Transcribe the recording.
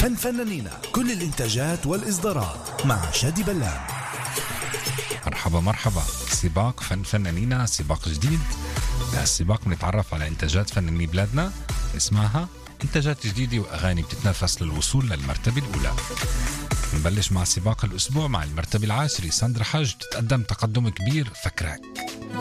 فنانينا، كل الإنتاجات والإصدارات مع شادي بلان. مرحبا. سباق فنانينا، سباق جديد. بهالسباق بنتعرف على إنتاجات فنانين بلادنا اسمها إنتاجات جديدة وأغاني بتتنافس للوصول للمرتبة الأولى. نبلش مع سباق الأسبوع مع المرتبة 10. ساندرا حج تتقدم تقدم كبير، فكرك.